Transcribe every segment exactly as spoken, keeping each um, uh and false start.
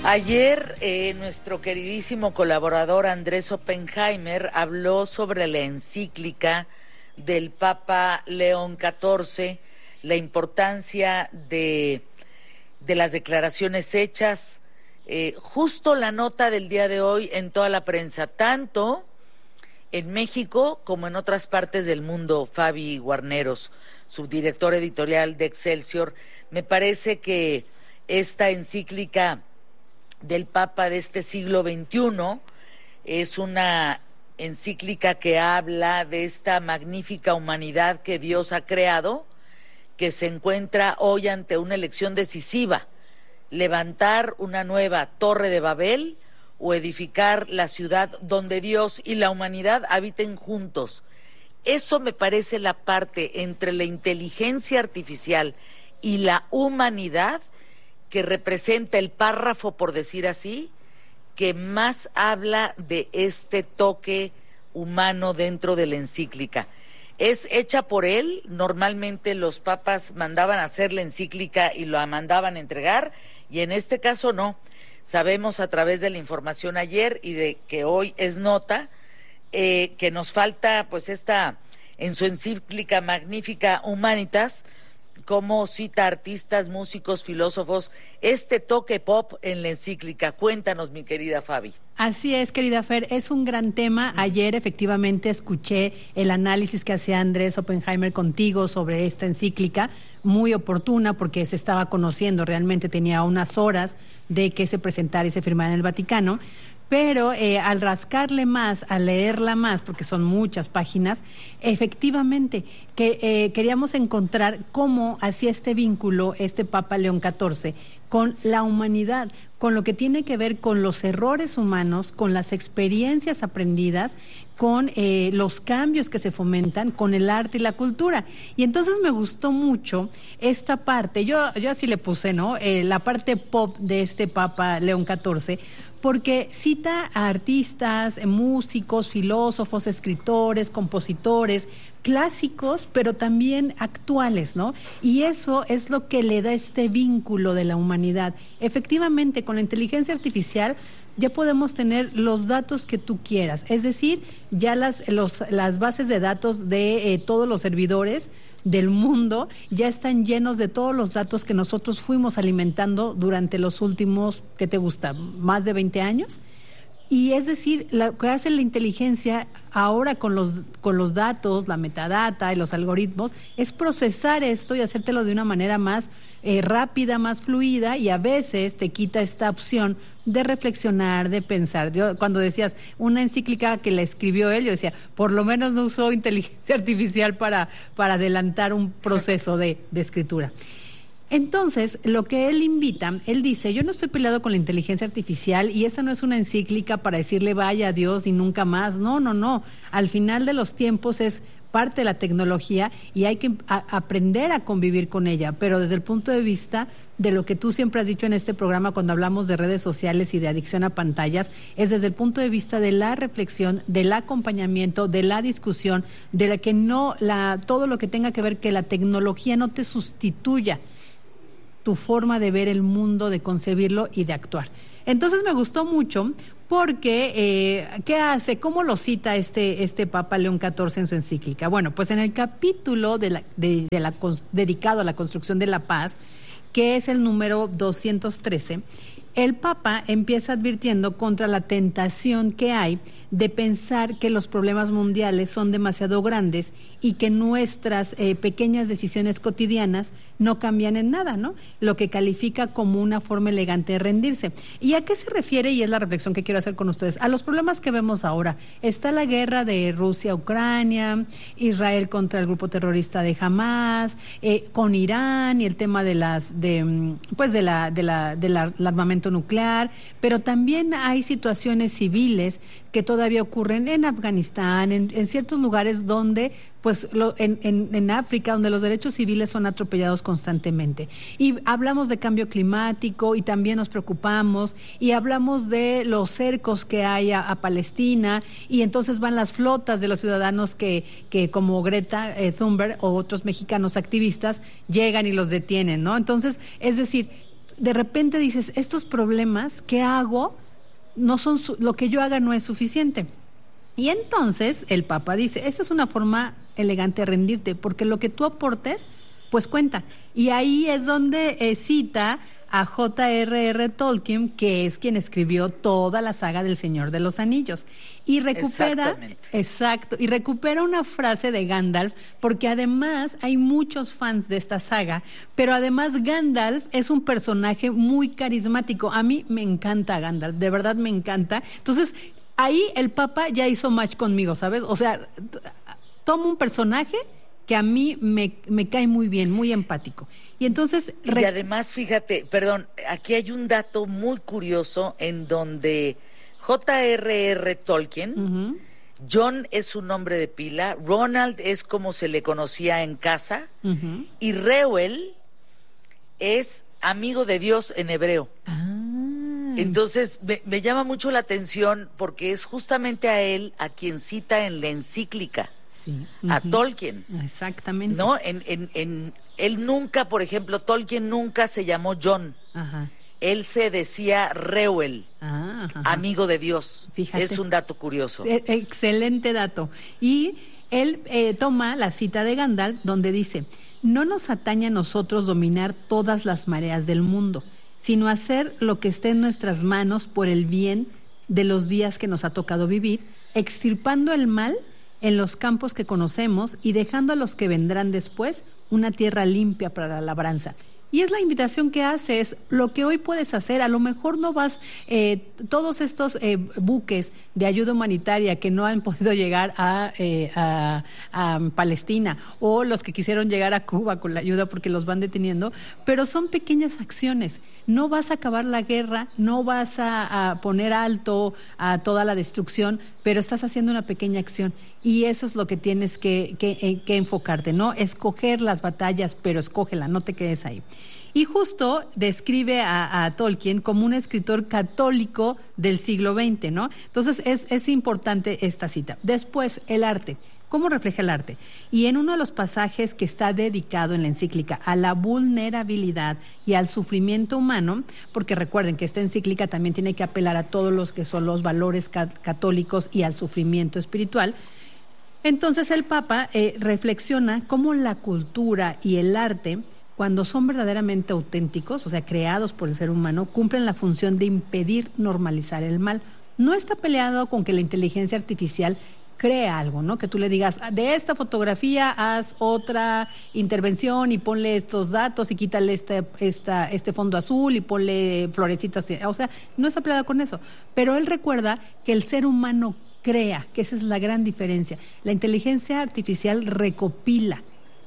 Ayer eh, nuestro queridísimo colaborador Andrés Oppenheimer habló sobre la encíclica del Papa León catorce, la importancia de, de las declaraciones hechas, eh, justo la nota del día de hoy en toda la prensa, tanto en México como en otras partes del mundo. Fabi Guarneros, subdirector editorial de Excelsior, me parece que esta encíclica del Papa de este siglo veintiuno es una encíclica que habla de esta magnífica humanidad que Dios ha creado, que se encuentra hoy ante una elección decisiva: levantar una nueva Torre de Babel o edificar la ciudad donde Dios y la humanidad habiten juntos. Eso me parece la parte entre la inteligencia artificial y la humanidad que representa el párrafo, por decir así, que más habla de este toque humano dentro de la encíclica. Es hecha por él. Normalmente los papas mandaban a hacer la encíclica y la mandaban a entregar, y en este caso no. Sabemos a través de la información ayer y de que hoy es nota, eh, que nos falta pues esta, en su encíclica magnífica Humanitas, como cita artistas, músicos, filósofos, este toque pop en la encíclica. Cuéntanos, mi querida Fabi. Así es, querida Fer, es un gran tema. Ayer efectivamente escuché el análisis que hacía Andrés Oppenheimer contigo sobre esta encíclica, muy oportuna porque se estaba conociendo, realmente tenía unas horas de que se presentara y se firmara en el Vaticano. Pero eh, al rascarle más, al leerla más, porque son muchas páginas, efectivamente que eh, queríamos encontrar cómo hacía este vínculo este Papa León catorce con la humanidad, con lo que tiene que ver con los errores humanos, con las experiencias aprendidas, con eh, los cambios que se fomentan, con el arte y la cultura. Y entonces me gustó mucho esta parte, yo, yo así le puse, ¿no? Eh, la parte pop de este Papa León catorce, porque cita a artistas, músicos, filósofos, escritores, compositores, clásicos, pero también actuales, ¿no? Y eso es lo que le da este vínculo de la humanidad. Efectivamente, con la inteligencia artificial ya podemos tener los datos que tú quieras, es decir, ya las, los, las bases de datos de eh, todos los servidores del mundo ya están llenos de todos los datos que nosotros fuimos alimentando durante los últimos, ¿qué te gusta?, más de veinte años. Y es decir, lo que hace la inteligencia ahora con los, con los datos, la metadata y los algoritmos, es procesar esto y hacértelo de una manera más eh, rápida, más fluida, y a veces te quita esta opción de reflexionar, de pensar. Yo, cuando decías una encíclica que la escribió él, yo decía, por lo menos no usó inteligencia artificial para, para adelantar un proceso de, de escritura. Entonces, lo que él invita, él dice, yo no estoy peleado con la inteligencia artificial y esta no es una encíclica para decirle vaya a Dios y nunca más. No, no, no. Al final de los tiempos es parte de la tecnología y hay que a, aprender a convivir con ella, pero desde el punto de vista de lo que tú siempre has dicho en este programa cuando hablamos de redes sociales y de adicción a pantallas, es desde el punto de vista de la reflexión, del acompañamiento, de la discusión, de la que no, la, todo lo que tenga que ver que la tecnología no te sustituya tu forma de ver el mundo, de concebirlo y de actuar. Entonces me gustó mucho porque, eh, ¿qué hace? ¿Cómo lo cita este, este Papa León catorce en su encíclica? Bueno, pues en el capítulo de la, de, de la, dedicado a la construcción de la paz, que es el número doscientos trece, el Papa empieza advirtiendo contra la tentación que hay de pensar que los problemas mundiales son demasiado grandes y que nuestras eh, pequeñas decisiones cotidianas no cambian en nada, ¿no? Lo que califica como una forma elegante de rendirse. ¿Y a qué se refiere? Y es la reflexión que quiero hacer con ustedes. A los problemas que vemos ahora. Está la guerra de Rusia-Ucrania, Israel contra el grupo terrorista de Hamas, eh, con Irán y el tema de las, de, pues de la, de la, del armamento nuclear, pero también hay situaciones civiles que todavía ocurren en Afganistán, en, en ciertos lugares donde, pues, lo, en, en, en África, donde los derechos civiles son atropellados constantemente. Y hablamos de cambio climático y también nos preocupamos, y hablamos de los cercos que hay a, a Palestina, y entonces van las flotas de los ciudadanos que, que como Greta eh, Thunberg o otros mexicanos activistas, llegan y los detienen, ¿no? Entonces, es decir, de repente dices, estos problemas, ¿qué hago? No son su- lo que yo haga no es suficiente. Y entonces el Papa dice, esa es una forma elegante de rendirte, porque lo que tú aportes, pues cuenta. Y ahí es donde eh, cita a J R R Tolkien, que es quien escribió toda la saga del Señor de los Anillos. Y recupera, exacto, y recupera una frase de Gandalf, porque además hay muchos fans de esta saga, pero además Gandalf es un personaje muy carismático. A mí me encanta Gandalf, de verdad me encanta. Entonces, ahí el Papa ya hizo match conmigo, ¿sabes? O sea, t- toma un personaje que a mí me, me cae muy bien, muy empático. Y entonces... Y re- además, fíjate, perdón, aquí hay un dato muy curioso en donde J R R Tolkien, Ujú. John es su nombre de pila, Ronald es como se le conocía en casa, Ujú. y Reuel es amigo de Dios en hebreo. Ah, Entonces, me, me llama mucho la atención porque es justamente a él a quien cita en la encíclica, sí. a Ujú. Tolkien, Exactamente. ¿no? En, en, en, él nunca, por ejemplo, Tolkien nunca se llamó John, Ajá. él se decía Reuel, Ah, ajá. amigo de Dios. Fíjate. Es un dato curioso. E- Excelente dato. Y él eh, toma la cita de Gandalf donde dice, no nos atañe a nosotros dominar todas las mareas del mundo, sino hacer lo que esté en nuestras manos por el bien de los días que nos ha tocado vivir, extirpando el mal en los campos que conocemos y dejando a los que vendrán después una tierra limpia para la labranza. Y es la invitación que hace, es lo que hoy puedes hacer. A lo mejor no vas, eh, todos estos eh, buques de ayuda humanitaria que no han podido llegar a, eh, a, a Palestina, o los que quisieron llegar a Cuba con la ayuda porque los van deteniendo, pero son pequeñas acciones. No vas a acabar la guerra, no vas a, a poner alto a toda la destrucción, pero estás haciendo una pequeña acción. Y eso es lo que tienes que, que, eh, que enfocarte, ¿no? Escoger las batallas, pero escógela, no te quedes ahí. Y justo describe a, a Tolkien como un escritor católico del siglo veinte, ¿no? Entonces es, es importante esta cita. Después, el arte. ¿Cómo refleja el arte? Y en uno de los pasajes que está dedicado en la encíclica a la vulnerabilidad y al sufrimiento humano, porque recuerden que esta encíclica también tiene que apelar a todos los que son los valores ca- católicos y al sufrimiento espiritual. Entonces el Papa eh, reflexiona cómo la cultura y el arte, cuando son verdaderamente auténticos, o sea, creados por el ser humano, cumplen la función de impedir normalizar el mal. No está peleado con que la inteligencia artificial crea algo, ¿no? Que tú le digas, de esta fotografía haz otra intervención y ponle estos datos y quítale este, esta, este fondo azul y ponle florecitas. O sea, no está peleado con eso. Pero él recuerda que el ser humano crea, que esa es la gran diferencia. La inteligencia artificial recopila,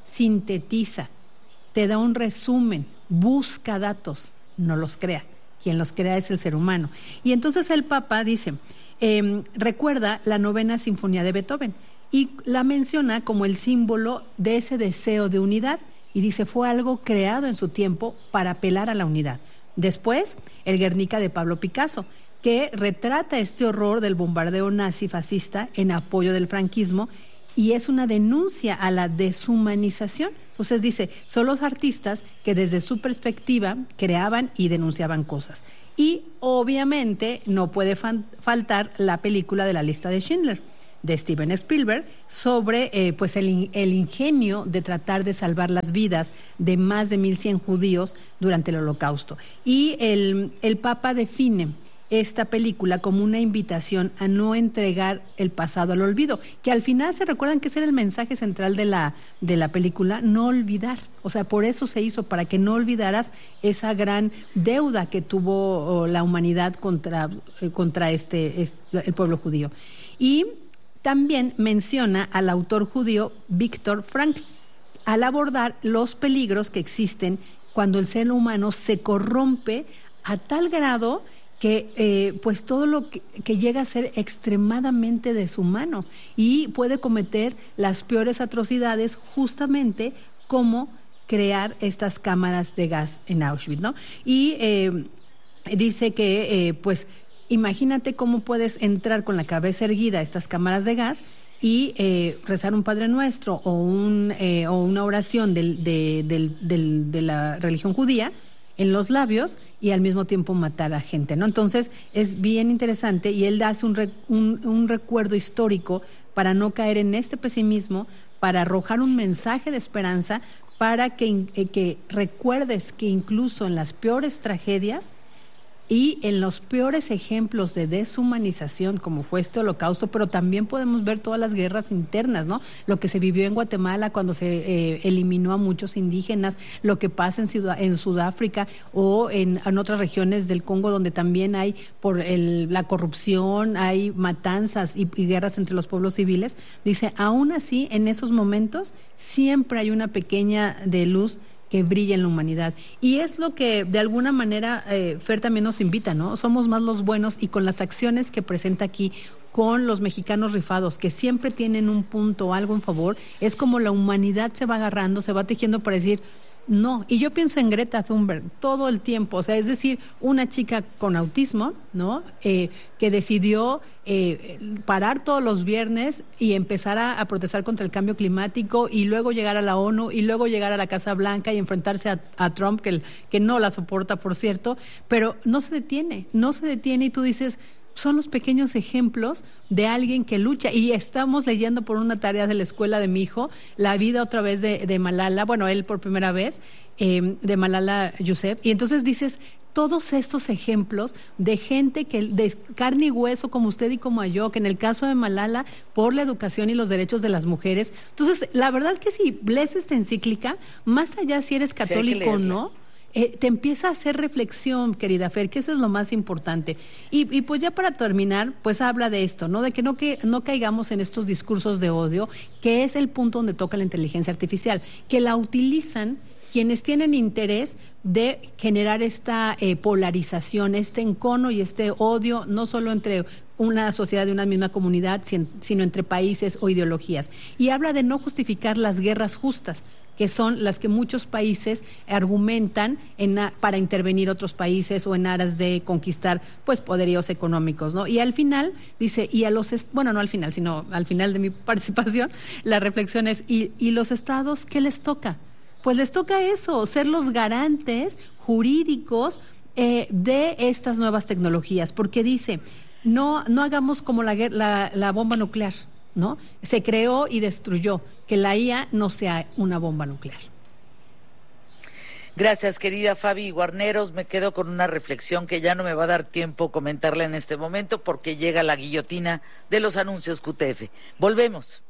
sintetiza, te da un resumen, busca datos, no los crea. Quien los crea es el ser humano. Y entonces el Papa dice, eh, recuerda la novena sinfonía de Beethoven y la menciona como el símbolo de ese deseo de unidad y dice, fue algo creado en su tiempo para apelar a la unidad. Después, el Guernica de Pablo Picasso, que retrata este horror del bombardeo nazi fascista en apoyo del franquismo y es una denuncia a la deshumanización. Entonces dice, son los artistas que desde su perspectiva creaban y denunciaban cosas. Y obviamente no puede fan- faltar la película de La lista de Schindler, de Steven Spielberg, sobre eh, pues el, in- el ingenio de tratar de salvar las vidas de más de mil cien judíos durante el Holocausto. Y el, el Papa define esta película como una invitación a no entregar el pasado al olvido, que al final se recuerdan que ese era el mensaje central de la, de la película, no olvidar. O sea, por eso se hizo, para que no olvidaras esa gran deuda que tuvo oh, la humanidad contra, eh, contra este, este, el pueblo judío. Y también menciona al autor judío Víctor Frankl, al abordar los peligros que existen cuando el ser humano se corrompe a tal grado que eh, pues todo lo que, que llega a ser extremadamente deshumano y puede cometer las peores atrocidades justamente como crear estas cámaras de gas en Auschwitz, ¿no? Y eh, dice que eh, pues imagínate cómo puedes entrar con la cabeza erguida a estas cámaras de gas y eh, rezar un Padre Nuestro o, un, eh, o una oración del, de, del, del, de la religión judía en los labios y al mismo tiempo matar a gente, ¿no? Entonces es bien interesante y él hace un, re, un, un recuerdo histórico para no caer en este pesimismo, para arrojar un mensaje de esperanza, para que, eh, que recuerdes que incluso en las peores tragedias y en los peores ejemplos de deshumanización, como fue este holocausto, pero también podemos ver todas las guerras internas, ¿no? Lo que se vivió en Guatemala cuando se eh, eliminó a muchos indígenas, lo que pasa en, Ciudad, en Sudáfrica o en, en otras regiones del Congo donde también hay, por el, la corrupción, hay matanzas y, y guerras entre los pueblos civiles. Dice, aún así, en esos momentos siempre hay una pequeña de luz que brilla en la humanidad. Y es lo que de alguna manera eh, Fer también nos invita, ¿no? Somos más los buenos y con las acciones que presenta aquí, con los mexicanos rifados, que siempre tienen un punto o algo en favor, es como la humanidad se va agarrando, se va tejiendo para decir, no. Y yo pienso en Greta Thunberg todo el tiempo, o sea, es decir, una chica con autismo, ¿no? Eh, que decidió eh, parar todos los viernes y empezar a, a protestar contra el cambio climático y luego llegar a la ONU y luego llegar a la Casa Blanca y enfrentarse a, a Trump, que, el, que no la soporta, por cierto, pero no se detiene, no se detiene y tú dices, son los pequeños ejemplos de alguien que lucha. Y estamos leyendo por una tarea de la escuela de mi hijo, la vida otra vez de, de Malala, bueno, él por primera vez, eh, de Malala Yousafzai, y entonces dices, todos estos ejemplos de gente que de carne y hueso como usted y como yo, que en el caso de Malala, por la educación y los derechos de las mujeres. Entonces, la verdad que si lees esta encíclica, más allá si eres católico o no, Eh, te empieza a hacer reflexión, querida Fer, que eso es lo más importante. Y, y pues ya para terminar, pues habla de esto, ¿no? De que no, que no caigamos en estos discursos de odio, que es el punto donde toca la inteligencia artificial, que la utilizan quienes tienen interés de generar esta eh, polarización, este encono y este odio, no solo entre una sociedad de una misma comunidad, sino entre países o ideologías. Y habla de no justificar las guerras justas, que son las que muchos países argumentan en, para intervenir otros países o en aras de conquistar pues poderíos económicos, ¿no? Y al final dice, y a los, bueno, no al final, sino al final de mi participación, la reflexión es, ¿y, y los estados qué les toca? Pues les toca eso, ser los garantes jurídicos eh, de estas nuevas tecnologías, porque dice, no, no hagamos como la, la, la bomba nuclear, ¿no? Se creó y destruyó, que la I A no sea una bomba nuclear. Gracias, querida Fabi Guarneros. Me quedo con una reflexión que ya no me va a dar tiempo comentarla en este momento porque llega la guillotina de los anuncios Q T F. Volvemos.